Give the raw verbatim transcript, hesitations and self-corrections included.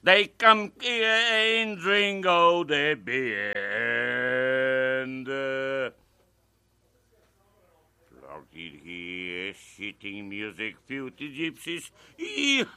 They come here and drink all the beer and uh, flogged here, shitting music, filthy gypsies.